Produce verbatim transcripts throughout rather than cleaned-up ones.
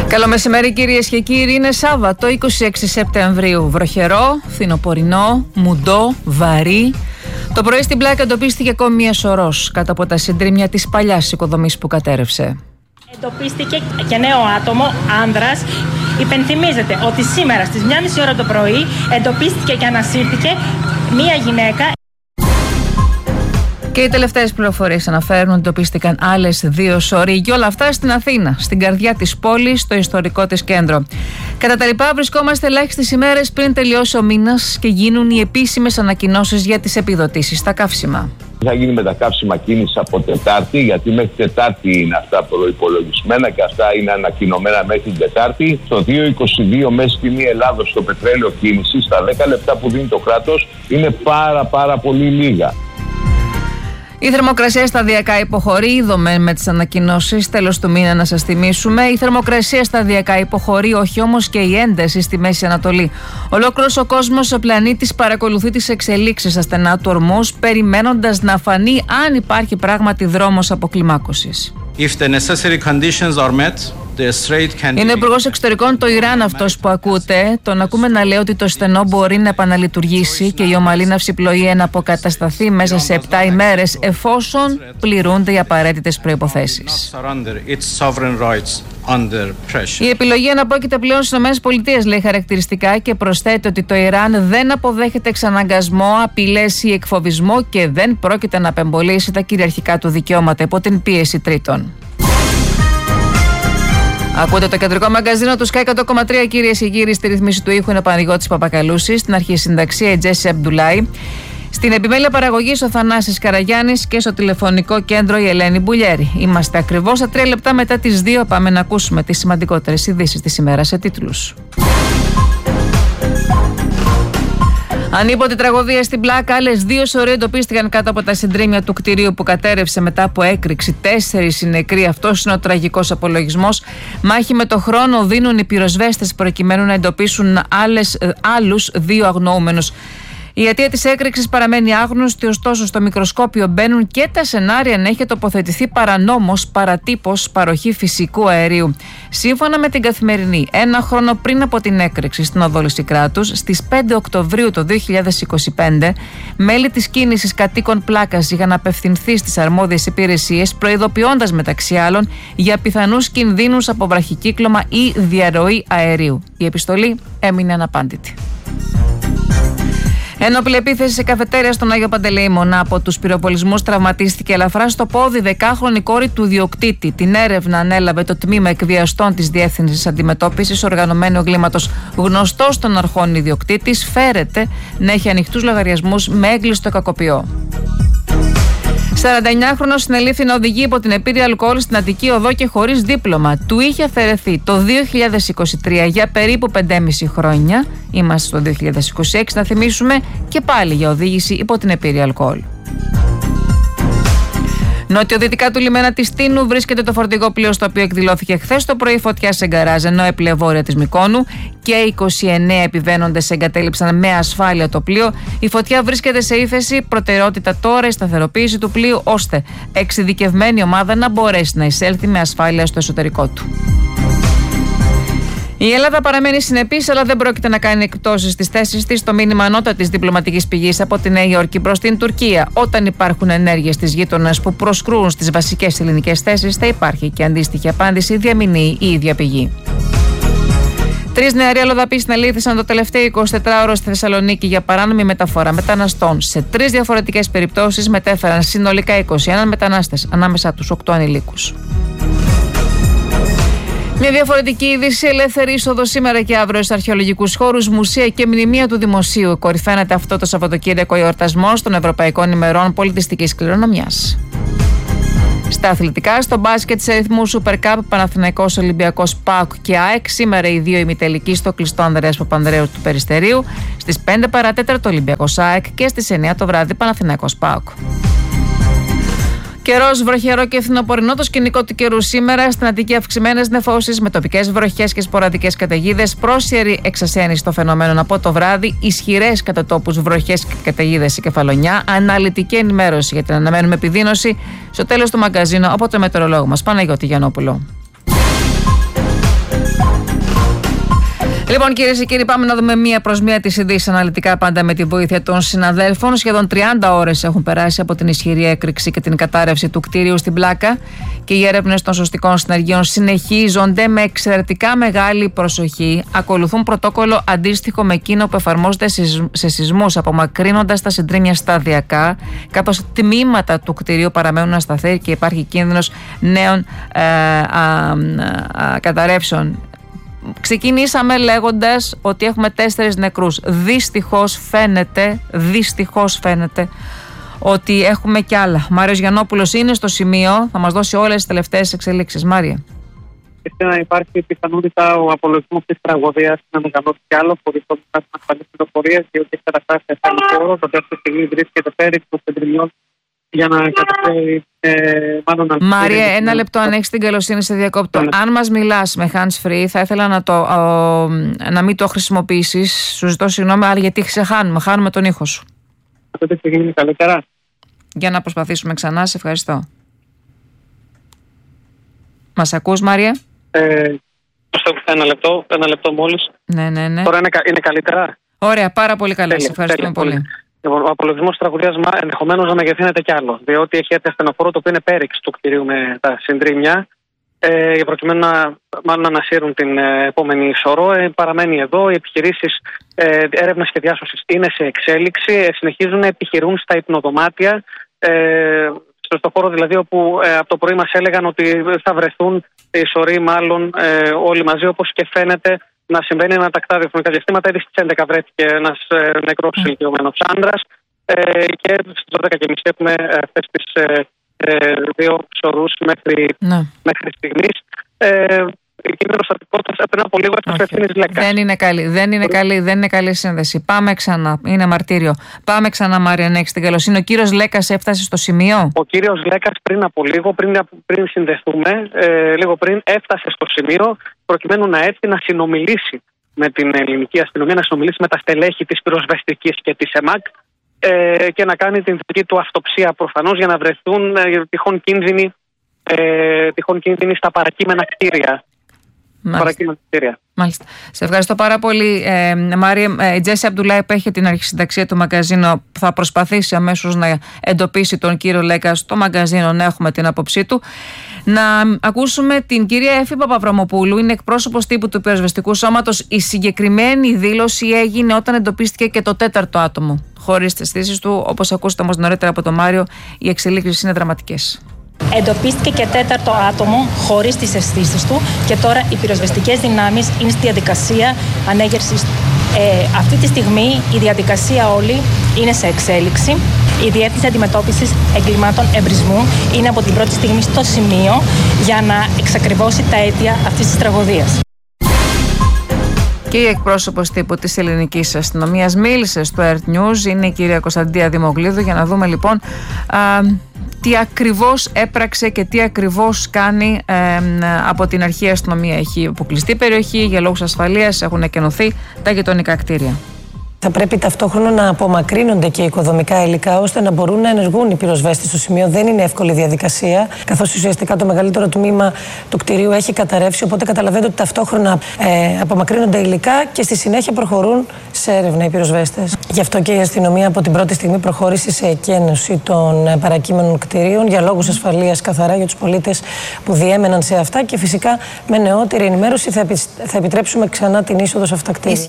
Καλό μεσημέρι κυρίες και κύριοι, είναι Σάββατο είκοσι έξι Σεπτεμβρίου. Βροχερό, φθινοπορεινό, μουντό, βαρύ. Το πρωί στην Πλάκα εντοπίστηκε ακόμη μία σωρός κάτω από τα συντρίμμια της παλιάς οικοδομής που κατέρευσε. Εντοπίστηκε και νέο άτομο, άνδρας. Υπενθυμίζεται ότι σήμερα στις μία και μισή ώρα το πρωί εντοπίστηκε και ανασύρθηκε μία γυναίκα. Και οι τελευταίες πληροφορίες αναφέρουν ότι εντοπίστηκαν άλλες δύο σωροί, και όλα αυτά στην Αθήνα, στην καρδιά της πόλης, στο ιστορικό της κέντρο. Κατά τα λοιπά, βρισκόμαστε ελάχιστες ημέρες πριν τελειώσει ο μήνας και γίνουν οι επίσημες ανακοινώσεις για τις επιδοτήσεις στα καύσιμα. Θα γίνει με τα καύσιμα κίνηση από Τετάρτη, γιατί μέχρι Τετάρτη είναι αυτά προϋπολογισμένα και αυτά είναι ανακοινωμένα μέχρι την Τετάρτη. Στο δύο είκοσι δύο μέση τιμή Ελλάδος στο πετρέλαιο κίνηση, στα δέκα λεπτά που δίνει το κράτος, είναι πάρα πάρα πολύ λίγα. Η θερμοκρασία σταδιακά υποχωρεί, είδαμε με τις ανακοινώσεις τέλος του μήνα να σας θυμίσουμε. Η θερμοκρασία σταδιακά υποχωρεί, όχι όμως και η ένταση στη Μέση Ανατολή. Ολόκληρος ο κόσμος, ο πλανήτης, παρακολουθεί τις εξελίξεις στα στενά του ορμούς, περιμένοντας να φανεί αν υπάρχει πράγματι δρόμος αποκλιμάκωσης. If the necessary conditions are met, the strait can be... Είναι ο Υπουργός Εξωτερικών το Ιράν αυτός που ακούτε. Τον ακούμε να λέει ότι το στενό μπορεί να επαναλειτουργήσει και η ομαλή ναυσιπλοεία να αποκατασταθεί μέσα σε επτά ημέρες, εφόσον πληρούνται οι απαραίτητες προϋποθέσεις. Η επιλογή αναπόκειται πλέον στις ΗΠΑ, λέει χαρακτηριστικά, και προσθέτει ότι το Ιράν δεν αποδέχεται εξαναγκασμό, απειλές ή εκφοβισμό και δεν πρόκειται να απεμπολίσει τα κυριαρχικά του δικαιώματα υπό την πίεση τρίτων. Ακούτε το κεντρικό μαγκαζίνο του Sky εκατό κόμμα τρία, κυρίες και κύριοι. Στη ρυθμίση του ήχου είναι ο Παναγιώτης Παπακαλούσης, στην αρχισυνταξία η Τζέσι Αμπντουλάη, στην επιμέλεια παραγωγής ο Θανάσης Καραγιάννης και στο τηλεφωνικό κέντρο η Ελένη Μπουλιέρη. Είμαστε ακριβώς στα τρία λεπτά μετά τις δύο. Πάμε να ακούσουμε τις σημαντικότερες ειδήσεις της ημέρας σε τίτλους. Ανίποτη τραγωδία στην Πλάκα. Άλλες δύο σωροί εντοπίστηκαν κάτω από τα συντρίμμια του κτηρίου που κατέρευσε μετά από έκρηξη. Τέσσερις οι νεκροί. Αυτός είναι ο τραγικός απολογισμός. Μάχη με το χρόνο δίνουν οι πυροσβέστες προκειμένου να εντοπίσουν άλλες, άλλους δύο αγνοούμενους. Η αιτία της έκρηξης παραμένει άγνωστη, ωστόσο στο μικροσκόπιο μπαίνουν και τα σενάρια αν έχει τοποθετηθεί παρανόμως παρατύπως παροχή φυσικού αερίου. Σύμφωνα με την Καθημερινή, ένα χρόνο πριν από την έκρηξη στην οδό Λυσικράτους, στις πέντε Οκτωβρίου του δύο χιλιάδες είκοσι πέντε, μέλη της κίνησης κατοίκων Πλάκας είχαν απευθυνθεί στις αρμόδιες υπηρεσίες, προειδοποιώντας μεταξύ άλλων για πιθανούς κινδύνους από βραχικύκλωμα ή διαρροή αερίου. Η επιστολή έμεινε αναπάντητη. Ένοπλη επίθεση σε καφετέρια στον Άγιο Παντελεήμονα. Από τους πυροβολισμούς τραυματίστηκε ελαφρά στο πόδι δεκάχρονη κόρη του διοκτήτη. Την έρευνα ανέλαβε το τμήμα εκβιαστών της Διεύθυνσης Αντιμετώπισης Οργανωμένου Εγκλήματος. Γνωστός των αρχών ιδιοκτήτης, φέρεται να έχει ανοιχτούς λογαριασμούς με έγκλειστο κακοποιό. σαρανταεννιάχρονος συνελήφθη να οδηγεί υπό την επίρρεια αλκοόλ στην Αττική Οδό και χωρίς δίπλωμα. Του είχε αφαιρεθεί το δύο χιλιάδες είκοσι τρία για περίπου πέντε και μισό χρόνια. Είμαστε στο δύο χιλιάδες είκοσι έξι, να θυμίσουμε, και πάλι για οδήγηση υπό την επίρρεια αλκοόλ. Νοτιοδυτικά του λιμένα της Τίνου βρίσκεται το φορτηγό πλοίο στο οποίο εκδηλώθηκε χθες το πρωί φωτιά σε γκαράζ, ενώ έπλεε βόρεια της Μυκόνου και είκοσι εννέα επιβαίνοντες εγκατέλειψαν με ασφάλεια το πλοίο. Η φωτιά βρίσκεται σε ύφεση, προτεραιότητα τώρα η σταθεροποίηση του πλοίου, ώστε εξειδικευμένη ομάδα να μπορέσει να εισέλθει με ασφάλεια στο εσωτερικό του. Η Ελλάδα παραμένει συνεπής, αλλά δεν πρόκειται να κάνει εκπτώσεις στις θέσεις της. Το μήνυμα ανώτατης διπλωματικής πηγής από τη Νέα Υόρκη προς την Τουρκία. Όταν υπάρχουν ενέργειες της γείτονας που προσκρούν στις βασικές ελληνικές θέσεις, θα υπάρχει και αντίστοιχη απάντηση, διαμηνύει η ίδια πηγή. Τρεις νεαροί αλλοδαποί συνελήφθησαν το τελευταίο εικοσιτετράωρο στη Θεσσαλονίκη για παράνομη μεταφορά μεταναστών. Σε τρεις διαφορετικές περιπτώσεις μετέφεραν συνολικά είκοσι ένα μετανάστες, ανάμεσα τους οκτώ ανηλίκους. Μια διαφορετική είδηση: ελεύθερη είσοδο σήμερα και αύριο στους αρχαιολογικούς χώρους, μουσεία και μνημεία του δημοσίου. Κορυφαίνεται αυτό το Σαββατοκύριακο εορτασμός των Ευρωπαϊκών ημερών πολιτιστικής κληρονομιάς. Στα αθλητικά, στο μπάσκετ σε ρυθμού Super Cup, Παναθηναϊκός, Ολυμπιακός, ΠΑΟΚ και ΑΕΚ. Σήμερα οι δύο ημιτελικοί στο κλειστό Ανδρέας Παπανδρέου του Περιστερίου. Στις πέντε παρά τέταρτο Ολυμπιακός ΑΕΚ και στις εννιά το βράδυ Παναθηναϊκός ΠΑΟΚ. Καιρός βροχερό και φθινοπορεινό το σκηνικό του καιρού σήμερα. Στην Αττική αυξημένες νεφώσεις με τοπικές βροχές και σποραδικές καταιγίδες. Πρόσιερη εξασθένιση των φαινομένων από το βράδυ. Ισχυρές κατά τόπους βροχές και καταιγίδες σε Κεφαλονιά. Αναλυτική ενημέρωση για την αναμένουμε επιδείνωση στο τέλος του μαγκαζίνου από το μετεωρολόγο μας Παναγιώτη Γιαννόπουλο. Λοιπόν, κυρίες και κύριοι, πάμε να δούμε μία προς μία τις ειδήσεις αναλυτικά, πάντα με τη βοήθεια των συναδέλφων. Σχεδόν τριάντα ώρες έχουν περάσει από την ισχυρή έκρηξη και την κατάρρευση του κτίριου στην Πλάκα και οι έρευνες των σωστικών συνεργείων συνεχίζονται με εξαιρετικά μεγάλη προσοχή. Ακολουθούν πρωτόκολλο αντίστοιχο με εκείνο που εφαρμόζεται σε σεισμούς, απομακρύνοντας τα συντρίμμια σταδιακά, καθώς τμήματα του κτιρίου παραμένουν ασταθή και υπάρχει κίνδυνος νέων ε, α, α, καταρρεύσεων. Ξεκινήσαμε λέγοντας ότι έχουμε τέσσερις νεκρούς. Δυστυχώς φαίνεται, δυστυχώς φαίνεται ότι έχουμε κι άλλα. Μάριος Γιαννόπουλος είναι στο σημείο, θα μας δώσει όλες τις τελευταίες εξελίξεις. Μάρια. Να υπάρχει πιθανότητα ο απολογισμός της τραγωδίας να μεγαλώσει κι άλλο, χωρίς όμως να έχουμε ασφαλείς πληροφορίες, διότι έχει καταστάσει σε άλλη χώρο. Το δεύτερο στιγμή βρίσκεται πέρυσι των συντριμμιών για να καταφέρει. Ε, Μάρια, ένα λεπτό, αν έχεις την καλοσύνη, σε διακόπτω. Ναι. Αν μας μιλάς με hands free, θα ήθελα να, το, ο, να μην το χρησιμοποιήσεις. Σου ζητώ συγγνώμη, αλλά γιατί ξεχάνουμε, χάνουμε τον ήχο σου. Αυτό τη στιγμή είναι καλύτερα. Για να προσπαθήσουμε ξανά, σε ευχαριστώ. Μας ακούς, Μάρια? Ε, ένα λεπτό, ένα λεπτό μόλις. Ναι, ναι, ναι. Τώρα είναι, είναι καλύτερα. Ωραία, πάρα πολύ καλά. Τέλεια, σε ευχαριστούμε τέλεια, πολύ. πολύ. Ο απολογισμός της τραγωδίας ενδεχομένως να μεγεθύνεται κι άλλο, διότι έχει έρθει ασθενοφόρο το οποίο είναι πέριξ του κτηρίου με τα συντρίμμια. Ε, προκειμένου να, μάλλον να ανασύρουν την ε, επόμενη σωρό. Ε, παραμένει εδώ. Οι επιχειρήσεις ε, έρευνας και διάσωσης είναι σε εξέλιξη. Ε, συνεχίζουν να επιχειρούν στα υπνοδωμάτια. Ε, στο χώρο δηλαδή όπου ε, από το πρωί μας έλεγαν ότι θα βρεθούν οι σωροί μάλλον ε, όλοι μαζί, όπως και φαίνεται να συμβαίνει ένα τακτά διαφορετικά διαστήματα. Ήδη στις έντεκα βρέθηκε ένας ε, νεκρός ηλικιωμένος άντρας ε, και στις δώδεκα και μισή έχουμε αυτές τις ε, ε, δύο σωρούς μέχρι, ναι. μέχρι στιγμής. Ε, Κίνδυνο στατικότητα πριν από λίγο έφτασε ευθύνης Λέκας. Δεν είναι καλή, δεν είναι καλή, δεν είναι καλή σύνδεση. Πάμε ξανά, είναι μαρτύριο. Πάμε ξανά, Μάρια, να έχεις την καλοσύνη. Ο κύριος Λέκας έφτασε στο σημείο. Ο κύριος Λέκας πριν από λίγο, πριν, πριν συνδεθούμε, ε, λίγο πριν έφτασε στο σημείο προκειμένου να έρθει να συνομιλήσει με την ελληνική αστυνομία, να συνομιλήσει με τα στελέχη της πυροσβεστικής και της ΕΜΑΚ ε, και να κάνει την δική του αυτοψία προφανώς για να βρεθούν ε, τυχόν κίνδυνοι, ε, τυχόν κίνδυνοι στα παρακείμενα κτίρια. Μάλιστα. Μάλιστα. Σε ευχαριστώ πάρα πολύ, ε, Μάρια. Ε, η Τζέσι Αμπτουλάη έχει την αρχισυνταξία του μαγκαζίνου. Θα προσπαθήσει αμέσως να εντοπίσει τον κύριο Λέκα στο μαγκαζίνο, να έχουμε την άποψή του. Να ακούσουμε την κυρία Εφη Παπαβραμοπούλου, είναι εκπρόσωπος τύπου του πυροσβεστικού σώματος. Η συγκεκριμένη δήλωση έγινε όταν εντοπίστηκε και το τέταρτο άτομο, χωρίς τις αισθήσεις του. Όπως ακούσατε όμως νωρίτερα από τον Μάριο, οι εξελίξεις είναι δραματικές. Εντοπίστηκε και τέταρτο άτομο χωρίς τις αισθήσεις του και τώρα οι πυροσβεστικές δυνάμεις είναι στη διαδικασία ανέγερσης. Ε, αυτή τη στιγμή η διαδικασία όλη είναι σε εξέλιξη. Η Διεύθυνση Αντιμετώπισης Εγκλημάτων Εμπρισμού είναι από την πρώτη στιγμή στο σημείο για να εξακριβώσει τα αίτια αυτής της τραγωδίας. Και η εκπρόσωπος τύπου της ελληνικής αστυνομίας μίλησε στο Earth News, είναι η κυρία Κωνσταντία Δημογλίδου, για να δούμε λοιπόν α, τι ακριβώς έπραξε και τι ακριβώς κάνει ε, από την αρχή η αστυνομία. Έχει αποκλειστεί περιοχή για λόγους ασφαλείας, έχουν εκενωθεί τα γειτονικά κτίρια. Θα πρέπει ταυτόχρονα να απομακρύνονται και οικοδομικά υλικά ώστε να μπορούν να ενεργούν οι πυροσβέστες στο σημείο. Δεν είναι εύκολη διαδικασία, καθώς ουσιαστικά το μεγαλύτερο τμήμα του κτηρίου έχει καταρρεύσει. Οπότε καταλαβαίνετε ότι ταυτόχρονα ε, απομακρύνονται υλικά και στη συνέχεια προχωρούν σε έρευνα οι πυροσβέστες. Γι' αυτό και η αστυνομία από την πρώτη στιγμή προχώρησε σε εκένωση των παρακείμενων κτηρίων για λόγους ασφαλείας, καθαρά για τους πολίτες που διέμεναν σε αυτά, και φυσικά με νεότερη ενημέρωση θα, επι, θα επιτρέψουμε ξανά την είσοδο σε αυτά τα κτίρια.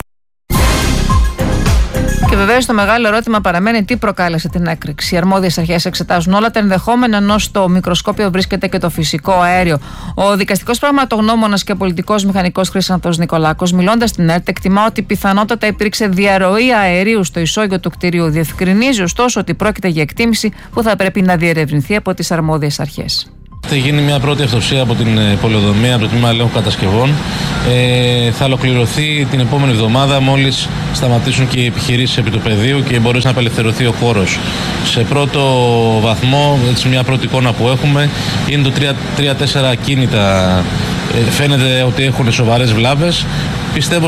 Και βεβαίως το μεγάλο ερώτημα παραμένει τι προκάλεσε την έκρηξη. Οι αρμόδιες αρχές εξετάζουν όλα τα ενδεχόμενα, ενώ στο μικροσκόπιο βρίσκεται και το φυσικό αέριο. Ο δικαστικός πραγματογνώμονας και πολιτικός μηχανικός Χρυσάνθος Νικολάκος, μιλώντας στην ΕΡΤ, εκτιμά ότι πιθανότατα υπήρξε διαρροή αερίου στο ισόγειο του κτηρίου. Διευκρινίζει ωστόσο ότι πρόκειται για εκτίμηση που θα πρέπει να διερευνηθεί από τις αρμόδιες αρχές. Θα γίνει μια πρώτη αυτοψία από την πολεοδομία, από το τμήμα ελέγχου κατασκευών. Ε, θα ολοκληρωθεί την επόμενη εβδομάδα, μόλις σταματήσουν και οι επιχειρήσεις επί του πεδίου και μπορέσει να απελευθερωθεί ο χώρος. Σε πρώτο βαθμό, έτσι μια πρώτη εικόνα που έχουμε, είναι το τρία τέσσερα ακίνητα. Ε, φαίνεται ότι έχουν σοβαρές βλάβες. Πιστεύω